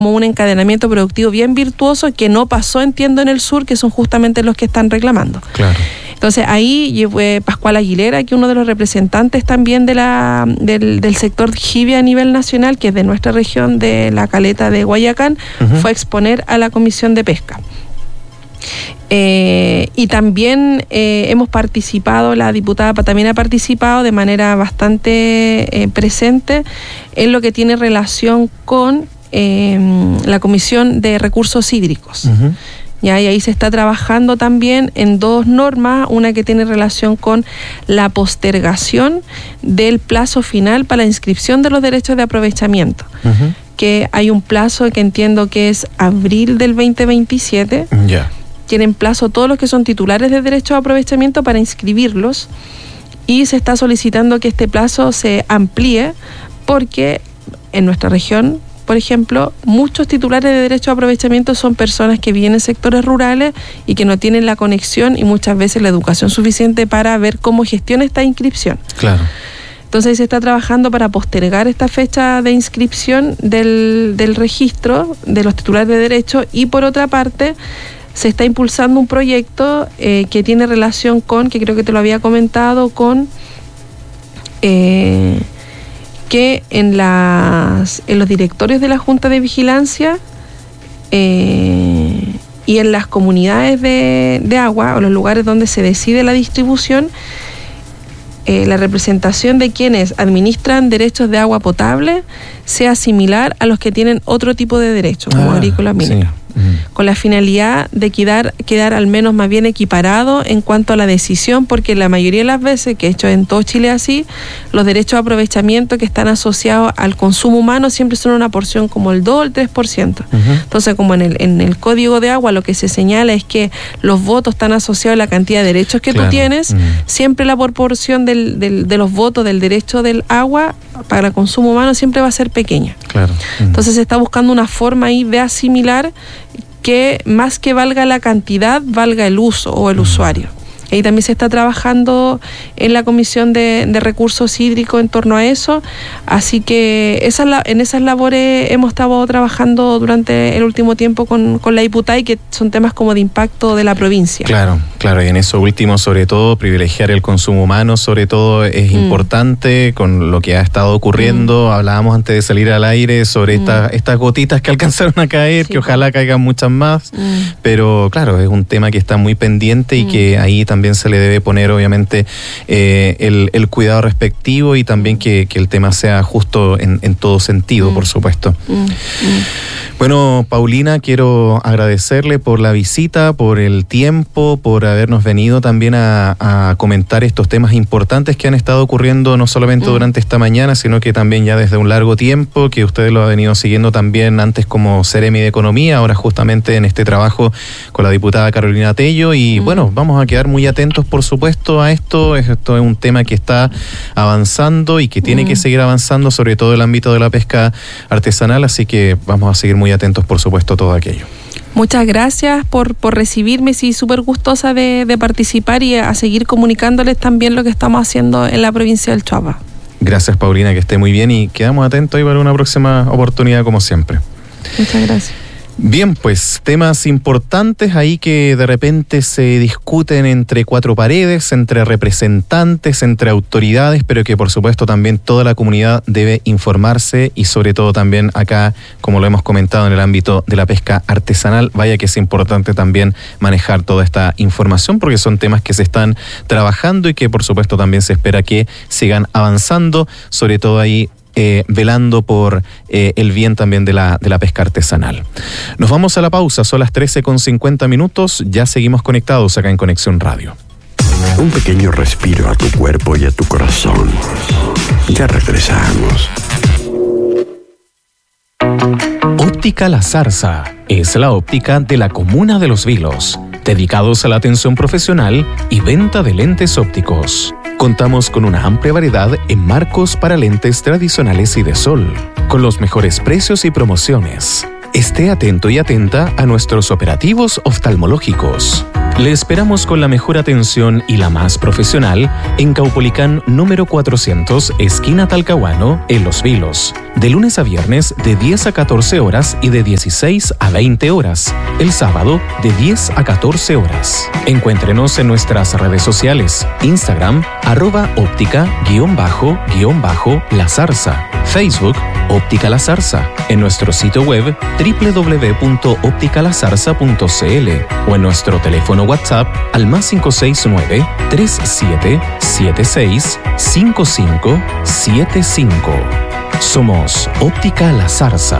como un encadenamiento productivo bien virtuoso que no pasó, entiendo, en el sur, que son justamente los que están reclamando. Claro. Entonces ahí Pascual Aguilera, que es uno de los representantes también del sector jibia a nivel nacional, que es de nuestra región de la caleta de Guayacán, fue a exponer a la Comisión de Pesca. Y también hemos participado, la diputada también ha participado de manera bastante presente en lo que tiene relación con la Comisión de Recursos Hídricos. Ya, y ahí se está trabajando también en dos normas, una que tiene relación con la postergación del plazo final para la inscripción de los derechos de aprovechamiento, que hay un plazo que entiendo que es abril del 2027. Tienen plazo todos los que son titulares de derechos de aprovechamiento para inscribirlos, y se está solicitando que este plazo se amplíe porque en nuestra región, por ejemplo, muchos titulares de derecho de aprovechamiento son personas que viven en sectores rurales y que no tienen la conexión y muchas veces la educación suficiente para ver cómo gestiona esta inscripción. Claro. Entonces se está trabajando para postergar esta fecha de inscripción del registro de los titulares de derecho, y por otra parte se está impulsando un proyecto que tiene relación con, que creo que te lo había comentado, con que en los directorios de la Junta de Vigilancia y en las comunidades de agua, o los lugares donde se decide la distribución, la representación de quienes administran derechos de agua potable sea similar a los que tienen otro tipo de derechos, como agrícolas, mineros. Sí. Con la finalidad de quedar al menos más bien equiparado en cuanto a la decisión, porque la mayoría de las veces, que hecho en todo Chile así, los derechos de aprovechamiento que están asociados al consumo humano siempre son una porción como el 2 o el 3%. Entonces, como en el Código de Agua lo que se señala es que los votos están asociados a la cantidad de derechos que tú tienes, siempre la proporción de los votos del derecho del agua para el consumo humano siempre va a ser pequeña. Claro. Entonces se está buscando una forma ahí de asimilar que más que valga la cantidad, valga el uso o el usuario. Ahí también se está trabajando en la Comisión de Recursos Hídricos en torno a eso, así que en esas labores hemos estado trabajando durante el último tiempo con la diputada, y que son temas como de impacto de la provincia. Claro, y en eso último, sobre todo, privilegiar el consumo humano, sobre todo, es importante con lo que ha estado ocurriendo. Hablábamos antes de salir al aire sobre estas gotitas que alcanzaron a caer, que ojalá caigan muchas más, pero claro, es un tema que está muy pendiente y que ahí también se le debe poner obviamente el cuidado respectivo, y también que el tema sea justo en todo sentido, por supuesto. Bueno, Paulina, quiero agradecerle por la visita, por el tiempo, por habernos venido también a comentar estos temas importantes que han estado ocurriendo no solamente durante esta mañana, sino que también ya desde un largo tiempo, que ustedes lo han venido siguiendo también antes como Seremi de Economía, ahora justamente en este trabajo con la diputada Carolina Tello, y bueno, vamos a quedar muy atentos, por supuesto, a esto. Esto es un tema que está avanzando y que tiene que seguir avanzando, sobre todo el ámbito de la pesca artesanal, así que vamos a seguir muy atentos, por supuesto, a todo aquello. Muchas gracias por recibirme, sí, súper gustosa de participar y a seguir comunicándoles también lo que estamos haciendo en la provincia del Choapa. Gracias, Paulina, que esté muy bien, y quedamos atentos ahí para una próxima oportunidad, como siempre. Muchas gracias. Bien, pues temas importantes ahí que de repente se discuten entre cuatro paredes, entre representantes, entre autoridades, pero que por supuesto también toda la comunidad debe informarse, y sobre todo también acá, como lo hemos comentado en el ámbito de la pesca artesanal, vaya que es importante también manejar toda esta información, porque son temas que se están trabajando y que por supuesto también se espera que sigan avanzando, sobre todo ahí velando por el bien también de la pesca artesanal. Nos vamos a la pausa, son las 13:50, ya seguimos conectados acá en Conexión Radio. Un pequeño respiro a tu cuerpo y a tu corazón. Ya regresamos. Óptica La Zarza es la óptica de la comuna de Los Vilos, dedicados a la atención profesional y venta de lentes ópticos. Contamos con una amplia variedad en marcos para lentes tradicionales y de sol, con los mejores precios y promociones. Esté atento y atenta a nuestros operativos oftalmológicos. Le esperamos con la mejor atención y la más profesional en Caupolicán número 400, esquina Talcahuano, en Los Vilos. De lunes a viernes de 10 a 14 horas y de 16 a 20 horas. El sábado de 10 a 14 horas. Encuéntrenos en nuestras redes sociales. Instagram, @óptica_La Zarza. Facebook, Óptica La Zarza. En nuestro sitio web www.opticalazarza.cl o en nuestro teléfono WhatsApp al +569 3776 5575. Somos Óptica La Zarza.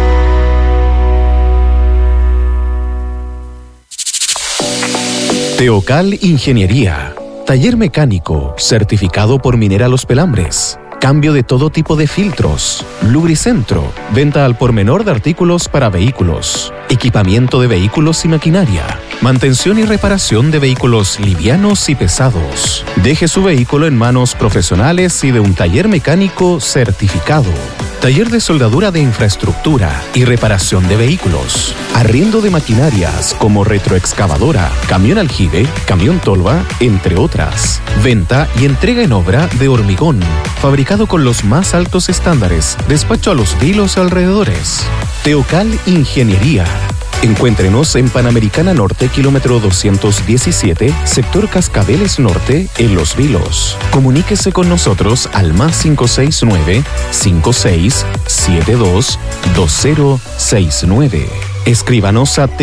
Teocal Ingeniería. Taller mecánico, certificado por Minera Los Pelambres. Cambio de todo tipo de filtros. Lubricentro. Venta al por menor de artículos para vehículos. Equipamiento de vehículos y maquinaria. Mantención y reparación de vehículos livianos y pesados. Deje su vehículo en manos profesionales y de un taller mecánico certificado. Taller de soldadura de infraestructura y reparación de vehículos. Arriendo de maquinarias como retroexcavadora, camión aljibe, camión tolva, entre otras. Venta y entrega en obra de hormigón, fabricado con los más altos estándares. Despacho a Los Vilos alrededores. Teocal Ingeniería. Encuéntrenos en Panamericana Norte, kilómetro 217, sector Cascabeles Norte, en Los Vilos. Comuníquese con nosotros al +569 5672 2069. Escríbanos a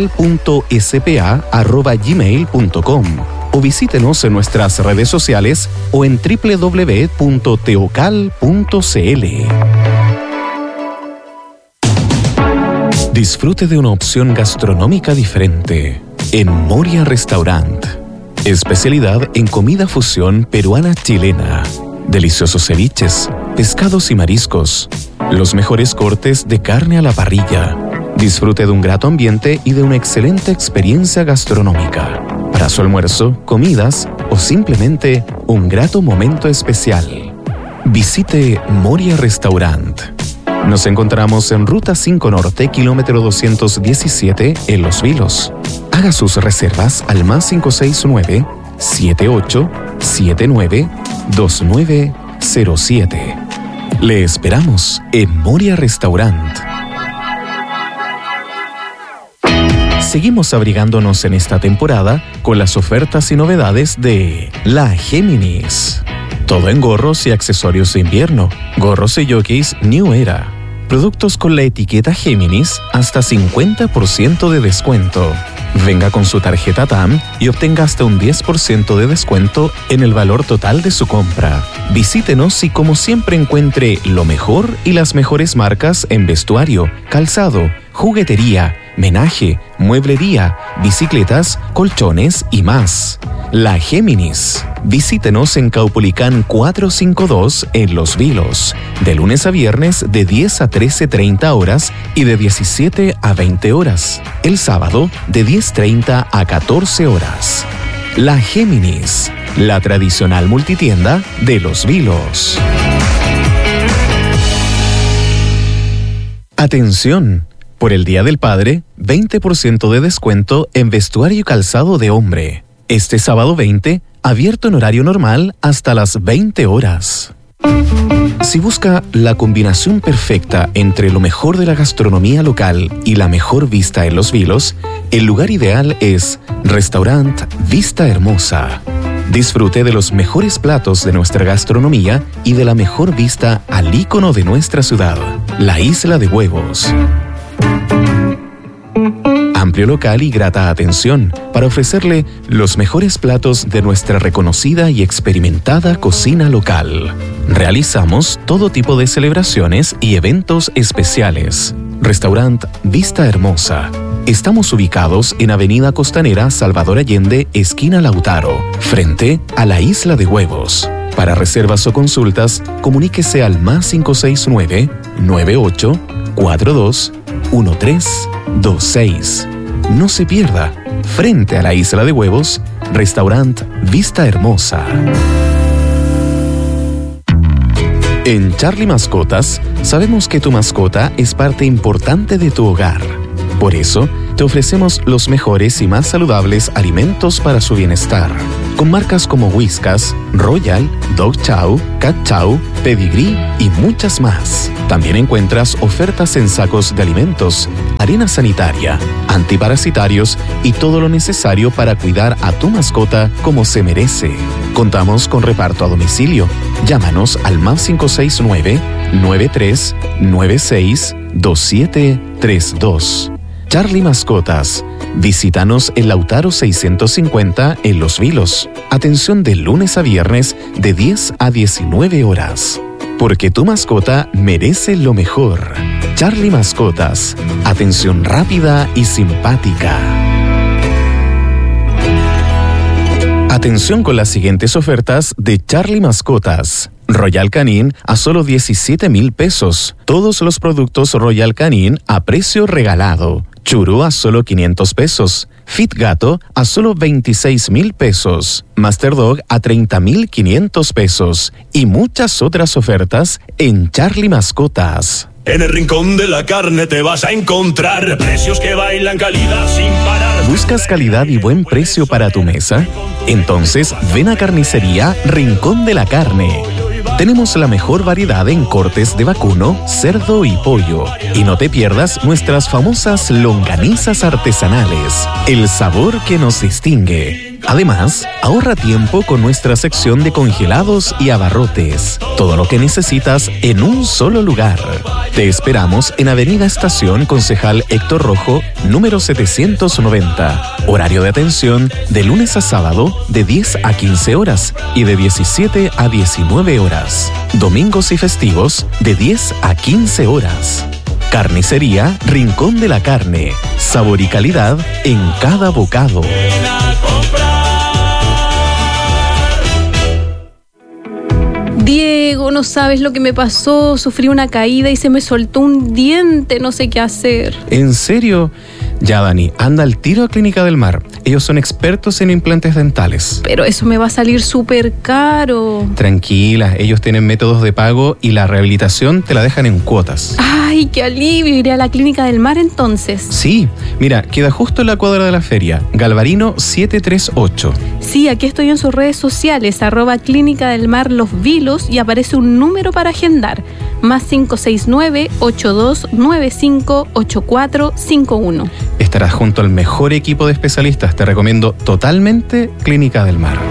teocal.spa@gmail.com o visítenos en nuestras redes sociales o en www.teocal.cl. Disfrute de una opción gastronómica diferente en Moria Restaurant. Especialidad en comida fusión peruana-chilena. Deliciosos ceviches, pescados y mariscos. Los mejores cortes de carne a la parrilla. Disfrute de un grato ambiente y de una excelente experiencia gastronómica. Para su almuerzo, comidas o simplemente un grato momento especial. Visite Moria Restaurant. Nos encontramos en Ruta 5 Norte, kilómetro 217, en Los Vilos. Haga sus reservas al +569 7879 2907. Le esperamos en Moria Restaurant. Seguimos abrigándonos en esta temporada con las ofertas y novedades de La Géminis. Todo en gorros y accesorios de invierno. Gorros y jockeys New Era. Productos con la etiqueta Géminis hasta 50% de descuento. Venga con su tarjeta TAM y obtenga hasta un 10% de descuento en el valor total de su compra. Visítenos y como siempre encuentre lo mejor y las mejores marcas en vestuario, calzado, juguetería, menaje, mueblería, bicicletas, colchones y más. La Géminis. Visítenos en Caupolicán 452 en Los Vilos, de lunes a viernes de 10 a 13:30 horas y de 17 a 20 horas. El sábado de 10:30 a 14 horas. La Géminis, la tradicional multitienda de Los Vilos. Atención. Por el Día del Padre, 20% de descuento en vestuario y calzado de hombre. Este sábado 20, abierto en horario normal hasta las 20 horas. Si busca la combinación perfecta entre lo mejor de la gastronomía local y la mejor vista en Los Vilos, el lugar ideal es Restaurant Vista Hermosa. Disfrute de los mejores platos de nuestra gastronomía y de la mejor vista al ícono de nuestra ciudad, la Isla de Huevos. Amplio local y grata atención para ofrecerle los mejores platos de nuestra reconocida y experimentada cocina local. Realizamos todo tipo de celebraciones y eventos especiales. Restaurant Vista Hermosa. Estamos ubicados en Avenida Costanera Salvador Allende, esquina Lautaro, frente a la Isla de Huevos. Para reservas o consultas, comuníquese al +569 9842 1326. No se pierda, frente a la Isla de Huevos, Restaurant Vista Hermosa. En Charlie Mascotas, sabemos que tu mascota es parte importante de tu hogar. Por eso, te ofrecemos los mejores y más saludables alimentos para su bienestar. Con marcas como Whiskas, Royal, Dog Chow, Cat Chow, Pedigree y muchas más. También encuentras ofertas en sacos de alimentos, arena sanitaria, antiparasitarios y todo lo necesario para cuidar a tu mascota como se merece. Contamos con reparto a domicilio. Llámanos al +569 93 96 2732. Charlie Mascotas. Visítanos en Lautaro 650 en Los Vilos. Atención de lunes a viernes de 10 a 19 horas. Porque tu mascota merece lo mejor. Charlie Mascotas. Atención rápida y simpática. Atención con las siguientes ofertas de Charlie Mascotas. Royal Canin a solo 17,000 pesos. Todos los productos Royal Canin a precio regalado. Churú a solo 500 pesos. Fit Gato a solo 26,000 pesos. Master Dog a 30,500 pesos. Y muchas otras ofertas en Charlie Mascotas. En el rincón de la carne te vas a encontrar precios que bailan, calidad sin parar. ¿Buscas calidad y buen precio para tu mesa? Entonces ven a Carnicería Rincón de la Carne. Tenemos la mejor variedad en cortes de vacuno, cerdo y pollo. Y no te pierdas nuestras famosas longanizas artesanales, el sabor que nos distingue. Además, ahorra tiempo con nuestra sección de congelados y abarrotes. Todo lo que necesitas en un solo lugar. Te esperamos en Avenida Estación Concejal Héctor Rojo, número 790. Horario de atención de lunes a sábado de 10 a 15 horas y de 17 a 19 horas. Domingos y festivos de 10 a 15 horas. Carnicería Rincón de la Carne. Sabor y calidad en cada bocado. Diego, no sabes lo que me pasó. Sufrí una caída y se me soltó un diente. No sé qué hacer. ¿En serio? Ya, Dani, anda al tiro a Clínica del Mar. Ellos son expertos en implantes dentales. Pero eso me va a salir súper caro. Tranquila, ellos tienen métodos de pago y la rehabilitación te la dejan en cuotas. ¡Ay, qué alivio! Iré a la Clínica del Mar entonces. Sí, mira, queda justo en la cuadra de la feria, Galvarino 738. Sí, aquí estoy en sus redes sociales, @Clínica del Mar Los Vilos, y aparece un número para agendar, +569-8295-8451. Estarás junto al mejor equipo de especialistas. Te recomiendo totalmente Clínica del Mar.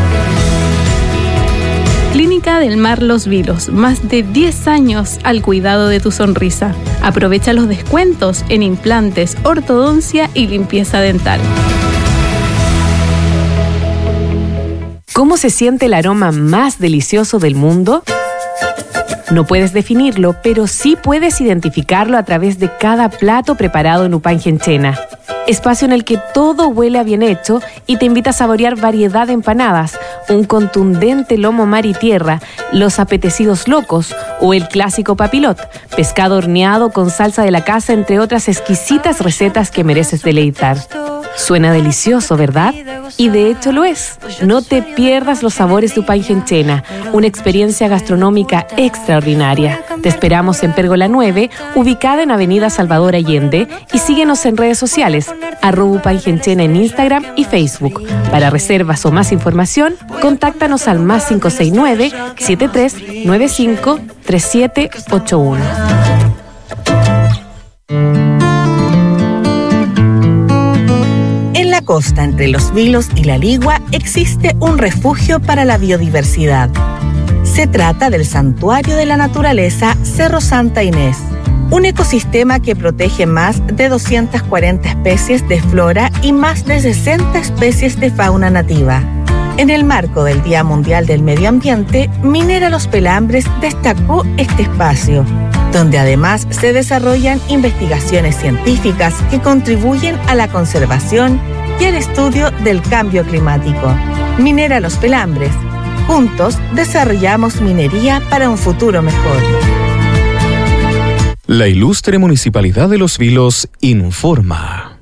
Clínica del Mar Los Vilos, más de 10 años al cuidado de tu sonrisa. Aprovecha los descuentos en implantes, ortodoncia y limpieza dental. ¿Cómo se siente el aroma más delicioso del mundo? No puedes definirlo, pero sí puedes identificarlo a través de cada plato preparado en Upangenchena. Espacio en el que todo huele a bien hecho y te invita a saborear variedad de empanadas, un contundente lomo mar y tierra, los apetecidos locos o el clásico papilot, pescado horneado con salsa de la casa, entre otras exquisitas recetas que mereces deleitar. Suena delicioso, ¿verdad? Y de hecho lo es. No te pierdas los sabores de Upangenchena, una experiencia gastronómica extraordinaria. Te esperamos en Pérgola 9, ubicada en Avenida Salvador Allende, y síguenos en redes sociales, @Upangenchena en Instagram y Facebook. Para reservas o más información, contáctanos al +5395-3781. En la costa entre Los Vilos y La Ligua existe un refugio para la biodiversidad. Se trata del Santuario de la Naturaleza Cerro Santa Inés, un ecosistema que protege más de 240 especies de flora y más de 60 especies de fauna nativa. En el marco del Día Mundial del Medio Ambiente, Minera Los Pelambres destacó este espacio, donde además se desarrollan investigaciones científicas que contribuyen a la conservación y al estudio del cambio climático. Minera Los Pelambres. Juntos desarrollamos minería para un futuro mejor. La ilustre Municipalidad de Los Vilos informa.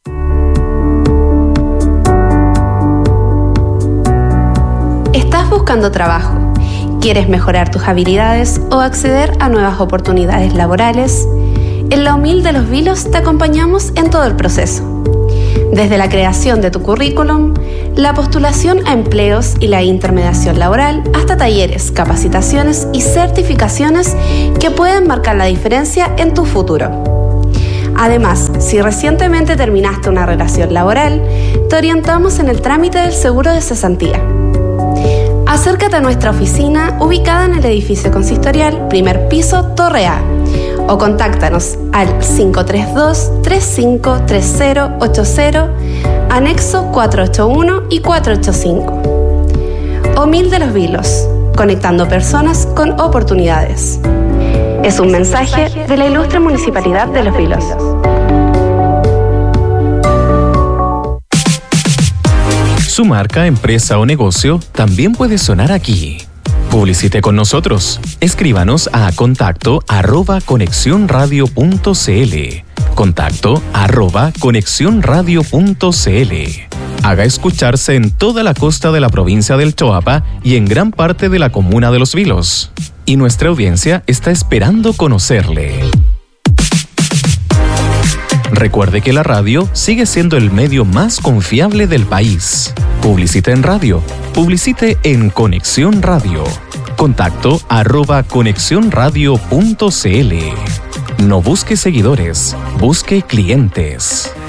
¿Estás buscando trabajo? ¿Quieres mejorar tus habilidades o acceder a nuevas oportunidades laborales? En la UMIL de Los Vilos te acompañamos en todo el proceso. Desde la creación de tu currículum, la postulación a empleos y la intermediación laboral, hasta talleres, capacitaciones y certificaciones que pueden marcar la diferencia en tu futuro. Además, si recientemente terminaste una relación laboral, te orientamos en el trámite del seguro de cesantía. Acércate a nuestra oficina ubicada en el edificio consistorial, primer piso, Torre A, o contáctanos al 532-353080, anexo 481 y 485. UMIL de Los Vilos, conectando personas con oportunidades. Es un mensaje de la ilustre Municipalidad de Los Vilos. Su marca, empresa o negocio también puede sonar aquí. Publicite con nosotros. Escríbanos a contacto@conexionradio.cl. contacto@conexionradio.cl. Haga escucharse en toda la costa de la provincia del Choapa y en gran parte de la comuna de Los Vilos. Y nuestra audiencia está esperando conocerle. Recuerde que la radio sigue siendo el medio más confiable del país. Publicite en radio. Publicite en Conexión Radio. contacto@conexionradio.cl. No busque seguidores, busque clientes.